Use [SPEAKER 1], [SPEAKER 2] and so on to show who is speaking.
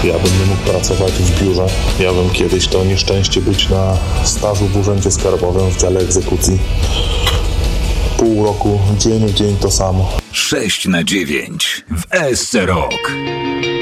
[SPEAKER 1] Ja bym nie mógł pracować w biurze. Miałem kiedyś to nieszczęście być na stażu w urzędzie skarbowym w dziale egzekucji. Pół roku, dzień w dzień to samo.
[SPEAKER 2] 6/9 w ESC Rock.